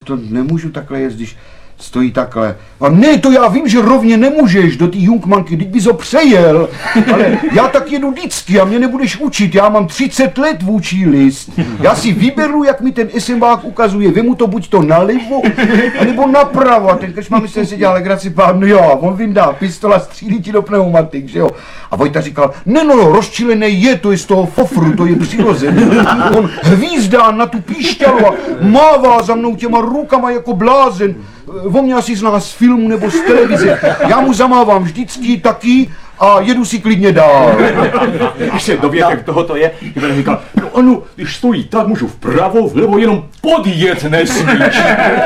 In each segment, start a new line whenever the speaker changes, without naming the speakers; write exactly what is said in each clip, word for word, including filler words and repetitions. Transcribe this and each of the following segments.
to nemůžu takhle jezdit, když stojí takhle. A ne, to já vím, že rovně nemůžeš do té Jungmanky, teď bys ho přejel, ale já tak jedu vždycky a mě nebudeš učit, já mám třicet let vůči list. Já si vyberu, jak mi ten esembák ukazuje, vemu to buď to nalevo, anebo napravo. A ten krčma mi se si dělal legraci, pán, no jo, a on vyndá pistola, střílí ti do pneumatik, že jo. A Vojta říkal, ne no, no, rozčilené je, to je z toho fofru, to je přirozené. On hvízdá na tu píšťalu a mává za mnou těma rukama jako blázen. On mě asi zná z filmu nebo z televize. Já mu zamávám vždycky taky a jedu si klidně dál.
Ještě dovětek tohoto je, že říkal, no ano, když stojí tak, můžu vpravo, vlevo, jenom podjet nesmíš.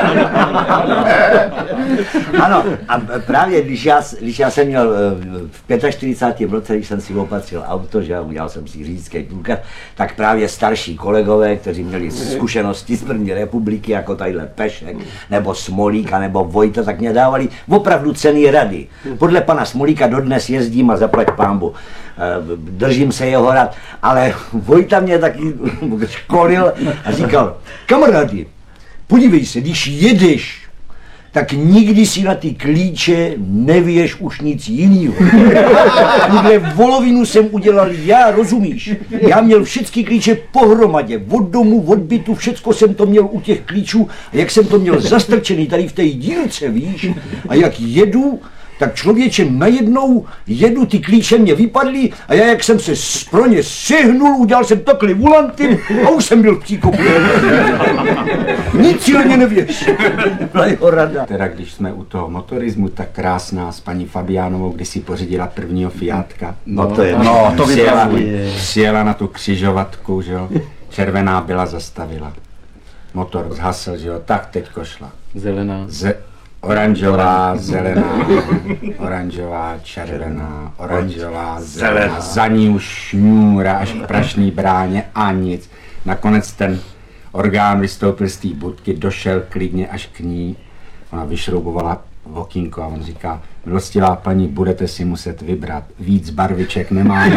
Ano, a právě když já, když já jsem měl v čtyřicátém pátém roce, když jsem si opatřil auto, že udělal jsem si řidičský průkaz, tak právě starší kolegové, kteří měli zkušenosti z první republiky, jako tadyhle Pešek, nebo Smolík, nebo Vojta, tak mě dávali opravdu cenné rady. Podle pana Smolíka dodnes jezdím a zaplať pánbu. Držím se jeho rad, ale Vojta mě taky školil a říkal, kamarádi, podívej se, když jedeš, tak nikdy si na ty klíče nevěš už nic jinýho. Tuhle volovinu jsem udělal já, rozumíš? Já měl všechny klíče pohromadě, od domu, od bytu, všecko jsem to měl u těch klíčů a jak jsem to měl zastrčený tady v té dílce, víš? A jak jedu, tak člověče najednou jedu, ty klíče mě vypadly a já jak jsem se pro ně sehnul, udělal jsem takhle volantem a už jsem byl v příkopu. Nic si na ně nevěš. Byla jeho rada.
Teda když jsme u toho motorismu, tak krásná s paní Fabiánovou, když si pořídila prvního Fiatka.
No, no to je.
No, to
přijela, přijela na tu křižovatku, že jo, červená byla, zastavila. Motor zhasl, že jo, tak teďko šla.
Zelená.
Z, oranžová, zelená, oranžová, červená, oranžová, zelená. Za ní už šňůra až k prašný bráně a nic. Nakonec ten orgán vystoupil z té budky, došel klidně až k ní. Ona vyšroubovala okýnko a on říká, milostivá paní, budete si muset vybrat, víc barviček nemáme.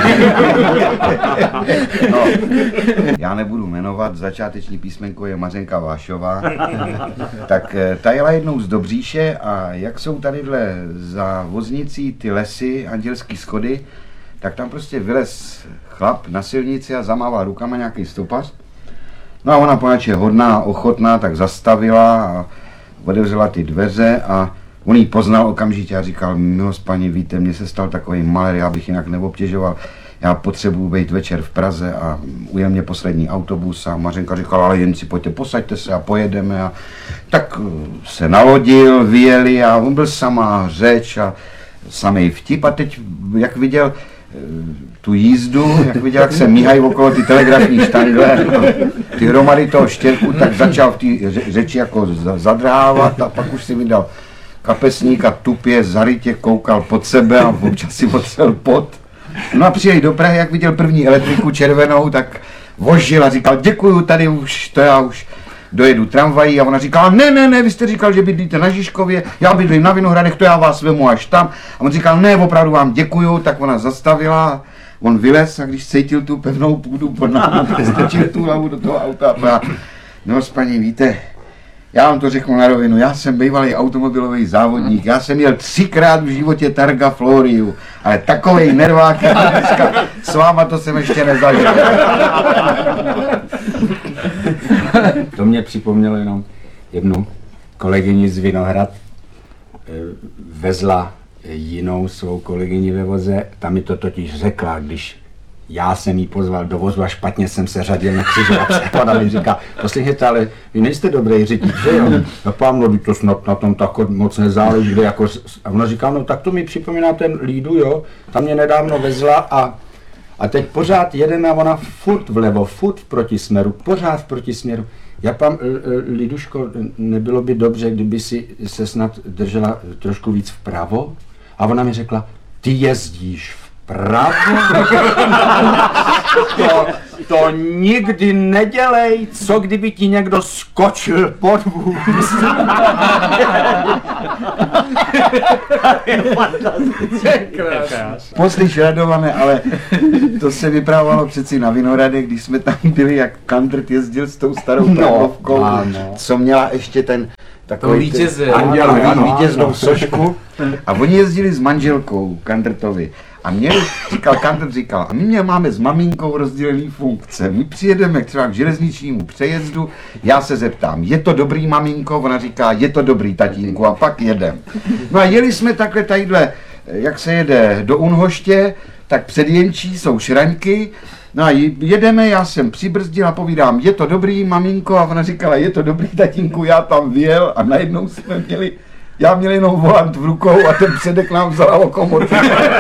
No, já nebudu jmenovat, začáteční písmenko je Mařenka Vášová. Tak ta jela jednou z Dobříše a jak jsou tadyhle za voznicí ty lesy, Andělský schody, tak tam prostě vylez chlap na silnici a zamával rukama nějaký stopař. No a ona poněč je hodná, ochotná, tak zastavila a otevřela ty dveře a on jí poznal okamžitě a říkal, milost paní, víte, mně se stal takový malér, já bych jinak neobtěžoval, já potřebuji být večer v Praze a ujel mě poslední autobus a Mařenka říkala, ale jen si pojďte, posaďte se a pojedeme a tak se nalodil, vyjeli a on byl samá řeč a samej vtip a teď, jak viděl tu jízdu, jak viděl, jak se míhají okolo ty telegrafní štangle, ty hromady toho štěrku, tak začal v té řeči jako zadrávat a pak už si vydal kapesník a tupě zarytě koukal pod sebe a občas si potřel pot. No a přijeli do Prahy, jak viděl první elektriku červenou, tak vožil a říkal, děkuju, tady už, to já už dojedu tramvají a ona říkala, ne, ne, ne, vy jste říkal, že bydlíte na Žižkově, já bydlím na Vinohradech, to já vás vemu až tam. A on říkal, ne, opravdu vám děkuju, tak ona zastavila, on vylez a když cítil tu pevnou půdu pod námi, strčil tu hlavu do toho auta a no s paní, víte, já vám to řeknu na rovinu, já jsem bývalý automobilový závodník, já jsem měl třikrát v životě Targa Floriu, ale takovej nervák, dneska s váma to jsem ještě nezažil.
To mě připomnělo jenom jednu kolegyni z Vinohrad, vezla jinou svou kolegyni ve voze, ta mi to totiž řekla, když já jsem jí pozval do vozu a špatně jsem se řadil na křižovatce. A mi říká, poslyšejte, ale vy nejste dobrý řidič, že jo? No pán, no to snad na tom tak moc nezáleží, kde jako... A ona říká, no tak to mi připomíná ten Lídu, jo? Tam mě nedávno vezla a, a teď pořád jedeme a ona furt vlevo, furt v protisměru, pořád v protisměru. Já pán, Liduško, nebylo by dobře, kdyby si se snad držela trošku víc vpravo? A ona mi řekla, ty jezdíš vpravo? To, to nikdy nedělej, co kdyby ti někdo skočil pod vůz.
Poslyš, Radované, ale to se vyprávalo přeci na Vinohradech, když jsme tam byli, jak Kandrt jezdil s tou starou pravovkou,
no, no.
Co měla ještě ten takový
vítěze.
anděl,
Ano, ano,
vítěznou
ano.
sošku. A oni jezdili s manželkou Kandrtovi. A měli, říkal Kandrt, říkal, a my mě máme s maminkou rozdělený funkce. My přijedeme třeba k železničnímu přejezdu, já se zeptám, je to dobrý, maminko? Ona říká, je to dobrý, tatínku, a pak jedem. No a jeli jsme takhle tadyhle, jak se jede do Unhoště, tak před Jenčí jsou šraňky. No a jedeme, já jsem přibrzdil a povídám, je to dobrý, maminko? A ona říkala, je to dobrý, tatínku, já tam vyjel a najednou jsme měli, já měl jenom volant v rukou a ten předek nám vzala lokomotiv.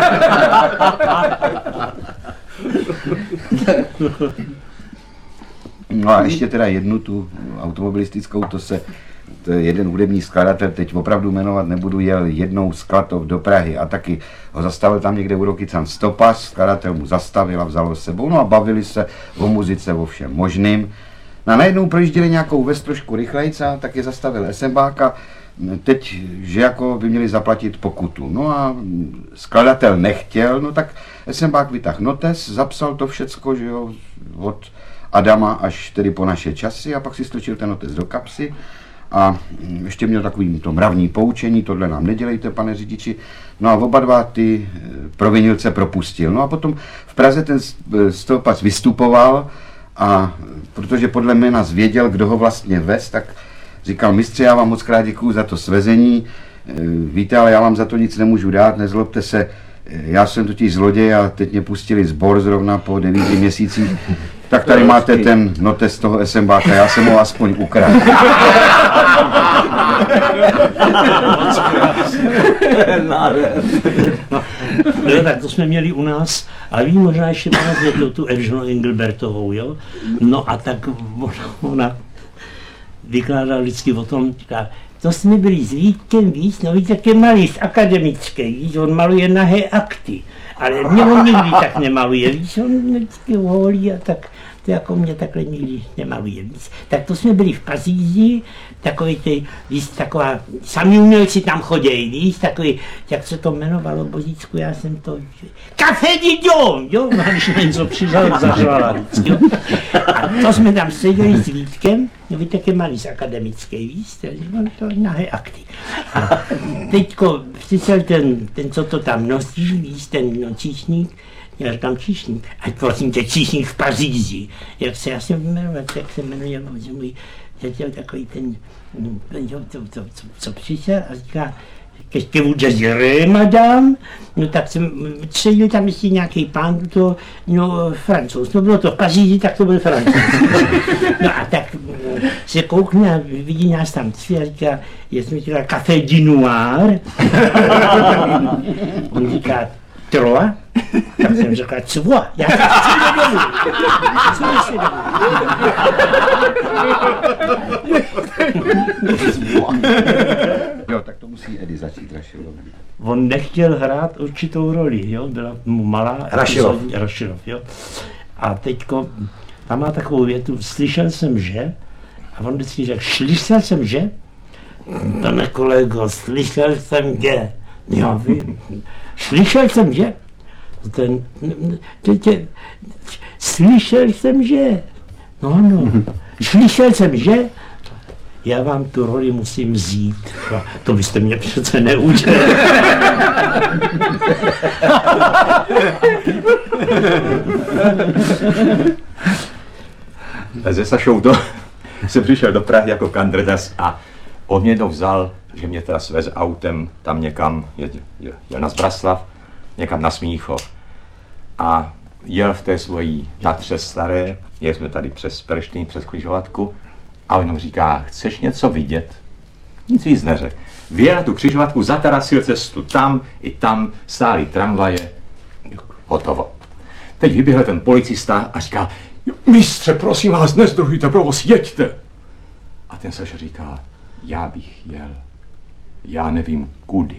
No a ještě teda jednu tu automobilistickou, to se to je jeden hudební skladatel, teď opravdu jmenovat nebudu, jel jednou z Klatov do Prahy a taky ho zastavil tam někde u Rokycan stopař, skladatel mu zastavil a vzal ho s sebou, no a bavili se o muzice, o všem možným. No a najednou projížděli nějakou ves trošku rychlejca, tak je zastavil SMBáka, teď, že jako by měli zaplatit pokutu. No a skladatel nechtěl, no tak SMBák vytáhl notes, zapsal to všecko, že jo, od Adama až tedy po naše časy a pak si stočil ten notes do kapsy. A ještě měl takový to mravní poučení, tohle nám nedělejte, pane řidiči. No a oba dva ty provinilce propustil. No a potom v Praze ten stopař vystupoval a protože podle mě nás věděl, kdo ho vlastně vez, tak říkal, mistře, já vám moc krát děkuju za to svezení. Víte, ale já vám za to nic nemůžu dát, nezlobte se. Já jsem totiž zloděj a teď mě pustili zbor zrovna po devíti měsících. Tak tady máte ten notes toho SMBáka, já jsem ho aspoň ukradl.
No, tak to jsme měli u nás, ale vy možná ještě pamatujete tu, tu Evženu Engelbertovou, jo? No a tak ona, ona vykládala vždycky o tom, říká, to jsme byli s Vítkem, víc, no víc, jak je malíř akademický, víc, on maluje nahé akty, ale mě on nikdy tak nemaluje, víc, on vždycky holí a tak, to jako mě takhle nikdy nemaluje víc. Tak to jsme byli v Paříži, takový ty, víc, taková, sami umělci tam chodějí, víc, takový, jak se to jmenovalo, Božíčku, já jsem to, Café Dijon, jo, no, když na něco přišel, zažvala vždycky, jo. A to jsme tam seděli s Vítkem, no víte, jak je malý akademický, víc, on to nahé akty. A teďko přišel ten, ten, co to tam nosí, víc, ten no, číšník, já říkám číšník, ať prosím tě, číšník v Paříži, jak se, já jsem jmenovat, jak se jmenuje, že můj dětel takový ten, ten to, to, to, co, co přišel a říká, qu'est-ce que vous désirez, madame? No tak jsem tředil tam ještě nějaký pán, to, no Francouz, no bylo to v Paříži, tak to byl Francouz. No a tak se koukne a vidí nás tam tři a říká, jestli říká Café du Noir. On říká, Troa? Tak jsem říkal, co? Já jsem si domů. Co si domů?
Jo, tak to musí Edy začít Rašilov.
On nechtěl hrát určitou roli, jo, byla mu malá.
Rašilov.
Rašilov, jo. A teďko, tam má takovou větu, slyšel jsem, že, a on vždycky řekl, slyšel jsem, že, pane kolego, slyšel jsem, že, já vím, slyšel jsem, že, ten, tě, tě, slyšel jsem, že, no ano, slyšel jsem, že, já vám tu roli musím vzít. No, to byste mě přece neudělali.
Se Sašou to jsem přišel do Prahy jako kandredas a on mě to vzal, že mě teda sveze autem tam někam, jel, jel na Zbraslav, někam na Smíchov. A jel v té svojí Tatře staré, jeli jsme tady přes Perštýn, přes křižovatku a on jenom říká, chceš něco vidět? Nic víc neřekl. Vyjel na tu křižovatku, zatarasil cestu tam i tam, stály tramvaje, hotovo. Teď vyběhl ten policista a říká, mistře, prosím vás, nezdržujte provoz, jeďte. A ten Saša říká, já bych jel, já nevím kudy.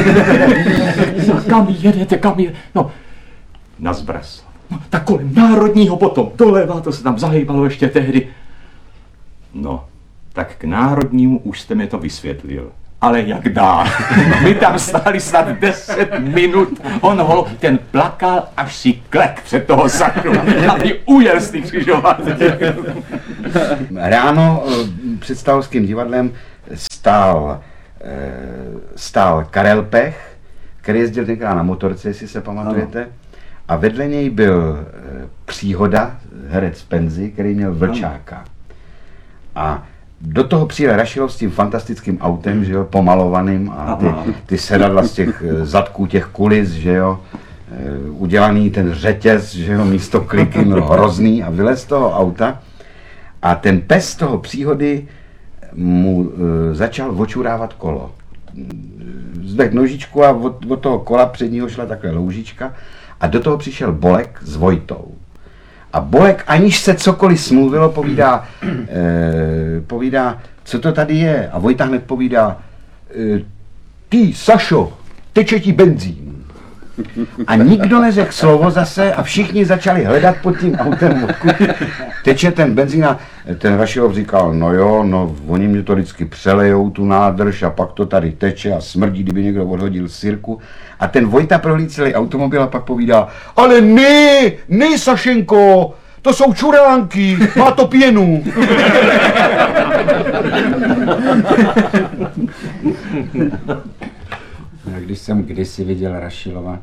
Kam jedete, kam jedete? No, na Zbraslav. No, tak kolem Národního potom, doleva, to se tam zahýbalo ještě tehdy. No, tak k Národnímu už jste mi to vysvětlil. Ale jak dál? My tam stáli snad deset minut, on ho, ten plakal, až si klek před toho Sašu, aby ujel z těch křižovatek.
Ráno před Stavovským divadlem stál, stál Karel Pech, který jezdil tenkrát na motorce, jestli se pamatujete. Ano. A vedle něj byl Příhoda, herec Penzy, který měl Vlčáka. A do toho přijel Rašilov s tím fantastickým autem, že jo, pomalovaným a ty, ty sedadla z těch zadků těch kulis, že jo, udělaný ten řetěz, že jo, místo kliky, no, hrozný, a vylez z toho auta a ten pes toho Příhody mu uh, začal očurávat kolo. Zdech nožičku a od, od toho kola předního šla takhle loužička a do toho přišel Bolek s Vojtou. A Bolek, aniž se cokoliv smluvilo, povídá, eh, povídá, co to tady je. A Vojta hned povídá, eh, ty, Sašo, teče ti benzín. A nikdo neřekl slovo zase a všichni začali hledat pod tím autem, odkud teče ten benzín. A ten Rašilov říkal, no jo, no oni mě to vždycky přelejou tu nádrž a pak to tady teče a smrdí, kdyby někdo odhodil sirku. A ten Vojta prohlíd celý automobil a pak povídá, ale ne, ne Sašenko, to jsou čuránky, má to pěnu.
Když jsem kdysi viděl Rašilova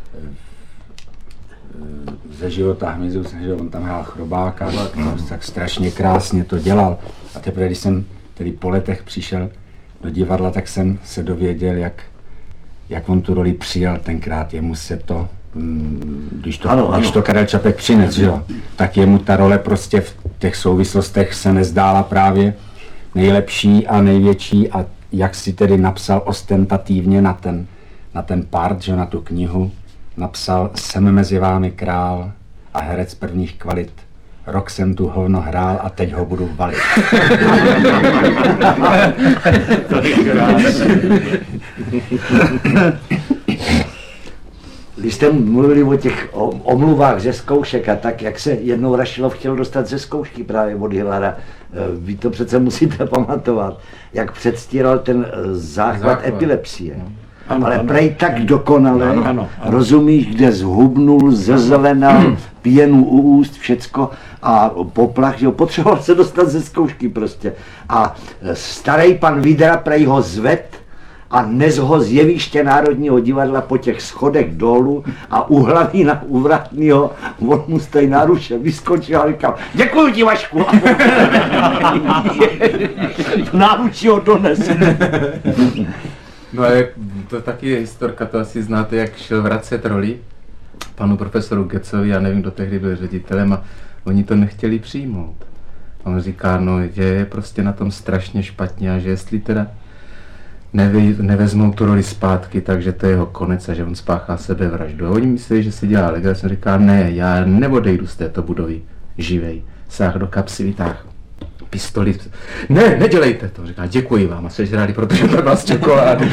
ze Života hmyzu, že on tam hrál Chrobáka, tak strašně krásně to dělal. A teprve, když jsem tedy po letech přišel do divadla, tak jsem se dověděl, jak, jak on tu roli přijal tenkrát. Jemu se to, když to, ano, když to Karel Čapek přines, že jo, tak jemu ta role prostě v těch souvislostech se nezdála právě nejlepší a největší, a jak si tedy napsal ostentativně na ten, na ten part, že na tu knihu, napsal Jsem mezi vámi král a herec prvních kvalit. Rok jsem tu hovno hrál a teď ho budu valit.
Když jste mluvili o těch omluvách ze zkoušek a tak, jak se jednou Rašilov chtěl dostat ze zkoušky právě od Hillara, vy to přece musíte pamatovat, jak předstíral ten záchvat, záchvat. epilepsie. No. Ano, ale ano. Prej tak dokonale, ano, ano, ano. Rozumíš, kde zhubnul, zezelenal, pěnu u úst, všecko a poplach, že ho potřeboval se dostat ze zkoušky prostě. A starý pan Vidra prej ho zved a nes ho z jeviště Národního divadla po těch schodech dolů a u hlavy na úvratnýho, on mu z té náruče vyskočil a říkal, děkuju ti, Vašku. Náruči ho dones.
No a to taky je historka, to asi znáte, jak šel vracet roli panu profesoru Gecovi, já nevím, kdo tehdy byl ředitelem, a oni to nechtěli přijmout. On říká, no je prostě na tom strašně špatně a že jestli teda neve, nevezmou tu roli zpátky, takže to je jeho konec a že on spáchá sebevraždu. A oni mysleli, že si dělá legraci, jsem říká, ne, já neodejdu z této budovy živej. Sáh do kapsy, vytáhl pistoli. Ne, nedělejte to. Říká, děkuji vám a sežrali, protože to vás čokolády.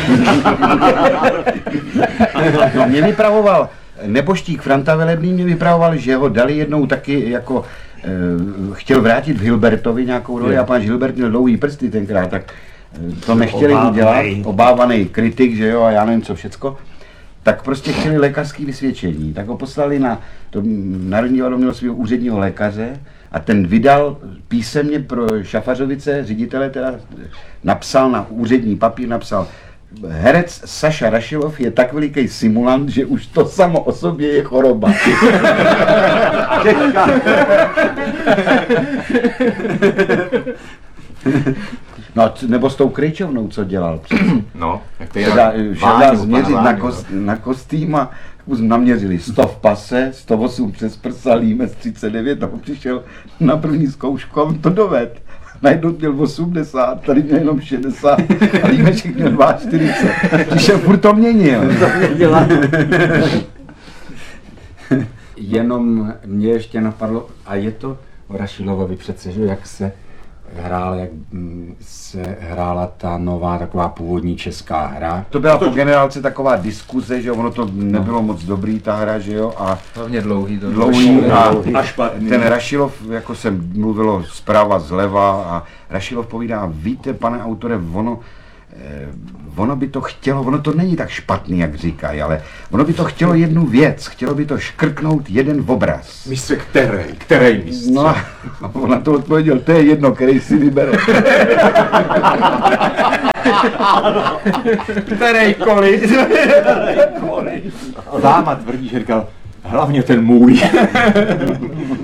No, mě vypravoval neboštík Franta Velebný, mě vypravoval, že ho dali jednou taky jako e, chtěl vrátit v Hilbertovi nějakou roli, a pan Hilbert měl dlouhý prsty tenkrát, tak to nechtěli udělat, obávaný kritik, že jo, a já nevím co všecko. Tak prostě chtěli lékařské vysvědčení, tak ho poslali na, to Národní divadlo mělo svého úředního lékaře a ten vydal písemně pro Šafařovice, ředitele teda, napsal na úřední papír, napsal, herec Saša Rašilov je tak veliký simulant, že už to samo o sobě je choroba. No, nebo s tou Krejčovnou, co dělal přece.
No, jak to je.
Šel dá změřit na, kost, na kostým a naměřili sto v pase, sto osm přes prsa, límec třicet devět, a přišel na první zkoušku a on to doved. Najednou měl osmdesát, tady měl jenom šedesát a límeček měl čtyřicet dva. Přišel furt to měnil.
Jenom mě ještě napadlo, a je to o Rašilovovi přece, že jak se hrál, jak se hrála ta nová taková původní česká hra.
To byla po generálce taková diskuze, že ono to nebylo moc dobrý ta hra, že jo, a
hlavně dlouhý to
dlouhý a, a špatný. Ten Rašilov, jako se mluvilo zprava, zleva, a Rašilov povídá, víte, pane autore, ono eh, ono by to chtělo, ono to není tak špatný, jak říkají, ale ono by to chtělo jednu věc, chtělo by to škrknout jeden obraz.
Mistře, který? Který mistře?
No, on na to odpověděl, to je jedno, který si vybere.
Kterejkoliv.
Dáma tvrdí, že říkal, hlavně ten můj.